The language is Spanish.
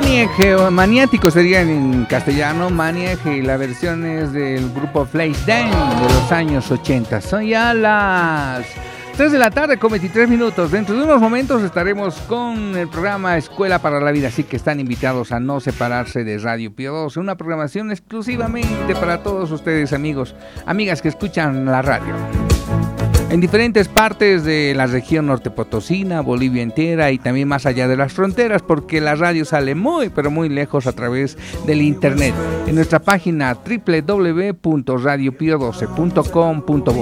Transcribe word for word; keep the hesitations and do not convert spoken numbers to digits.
Maniac, o Maniático sería en castellano, Maniac, y la versión es del grupo Flashdance de los años ochenta. Son ya las tres de la tarde con veintitrés minutos. Dentro de unos momentos estaremos con el programa Escuela para la Vida, así que están invitados a no separarse de Radio Pío doce, una programación exclusivamente para todos ustedes, amigos, amigas que escuchan la radio en diferentes partes de la región norte potosina, Bolivia entera y también más allá de las fronteras, porque la radio sale muy pero muy lejos a través del internet en nuestra página doble u doble u doble u punto radio pío doce punto com punto bo.